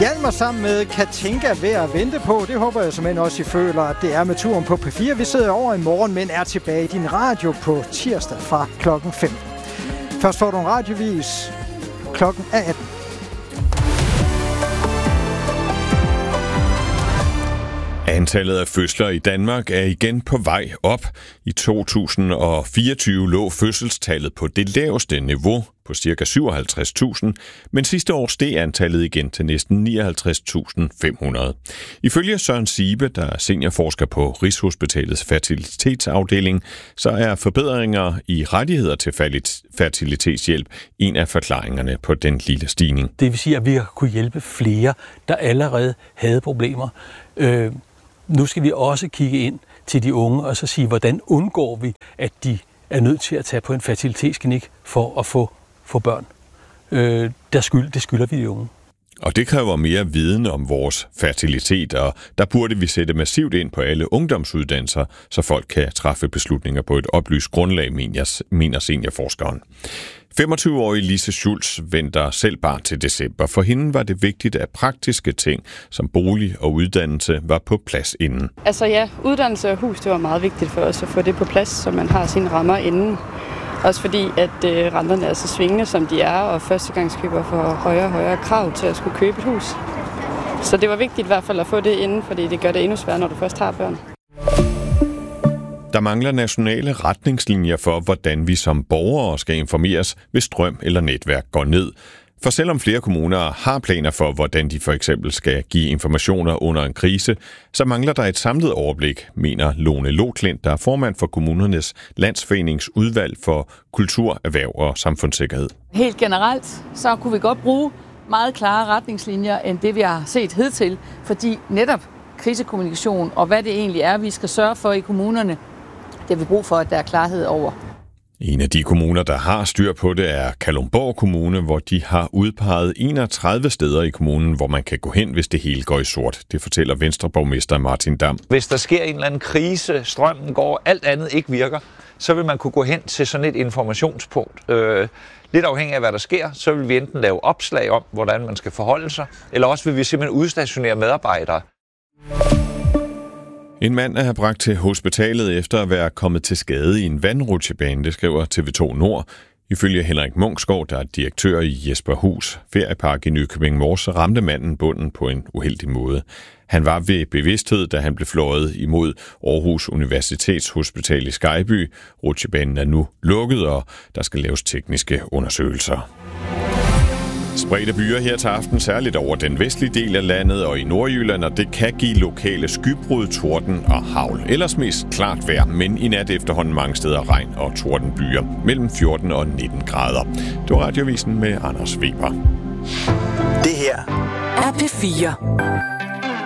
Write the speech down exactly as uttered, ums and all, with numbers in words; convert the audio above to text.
Hjalmar sammen med Katinka ved at vente på. Det håber jeg såmænd også, I føler, at det er med turen på P fire. Vi sidder over i morgen, men er tilbage i din radio på tirsdag fra klokken fem. Først får du en radiovis. Klokken er atten. Antallet af fødsler i Danmark er igen på vej op. I to tusind og fireogtyve lå fødselstallet på det laveste niveau på ca. syvoghalvtreds tusind, men sidste år steg antallet igen til næsten nioghalvtreds tusind fem hundrede. Ifølge Søren Sibe, der er seniorforsker på Rigshospitalets fertilitetsafdeling, så er forbedringer i rettigheder til fertilitetshjælp en af forklaringerne på den lille stigning. Det vil sige, at vi har kunne hjælpe flere, der allerede havde problemer. Øh, nu skal vi også kigge ind til de unge og så sige, hvordan undgår vi, at de er nødt til at tage på en fertilitetsklinik for at få, få børn. Øh, der skyld, det skylder vi de unge. Og det kræver mere viden om vores fertilitet, og der burde vi sætte massivt ind på alle ungdomsuddannelser, så folk kan træffe beslutninger på et oplyst grundlag, mener seniorforskeren. femogtyve-årige Lise Schultz venter selv barn til december. For hende var det vigtigt, at praktiske ting som bolig og uddannelse var på plads inden. Altså ja, uddannelse og hus, det var meget vigtigt for os at få det på plads, så man har sine rammer inden. Også fordi, at øh, renterne er så svingende, som de er, og førstegangskøber får højere og højere krav til at skulle købe et hus. Så det var vigtigt i hvert fald at få det inden, fordi det gør det endnu sværere, når du først har børn. Der mangler nationale retningslinjer for, hvordan vi som borgere skal informeres, hvis strøm eller netværk går ned. For selvom flere kommuner har planer for, hvordan de for eksempel skal give informationer under en krise, så mangler der et samlet overblik, mener Lone Loklint, der er formand for kommunernes landsforeningsudvalg for kultur, erhverv og samfundssikkerhed. Helt generelt, så kunne vi godt bruge meget klare retningslinjer, end det vi har set hidtil, fordi netop krisekommunikation og hvad det egentlig er, vi skal sørge for i kommunerne, det har vi brug for, at der er klarhed over. En af de kommuner, der har styr på det, er Kalundborg Kommune, hvor de har udpeget enogtredive steder i kommunen, hvor man kan gå hen, hvis det hele går i sort. Det fortæller Venstreborgmester Martin Dam. Hvis der sker en eller anden krise, strømmen går, alt andet ikke virker, så vil man kunne gå hen til sådan et informationspunkt. Øh, lidt afhængig af, hvad der sker, så vil vi enten lave opslag om, hvordan man skal forholde sig, eller også vil vi simpelthen udstationere medarbejdere. En mand er bragt til hospitalet efter at være kommet til skade i en vandrutsjebane, det skriver T V to Nord. Ifølge Henrik Munksgaard, der er direktør i Jesperhus Feriepark i Nykøbing Mors, ramte manden bunden på en uheldig måde. Han var ved bevidsthed, da han blev fløjet imod Aarhus Universitetshospital i Skejby. Rutsjebanen er nu lukket, og der skal laves tekniske undersøgelser. Spredte byer her til aften, særligt over den vestlige del af landet og i Nordjylland, og det kan give lokale skybrud, torden og hagl. Ellers mest klart vejr, men i nat efterhånden mange steder regn og tordenbyer mellem fjorten og nitten grader. Det var Radiovisen med Anders Weber. Det her er P fire.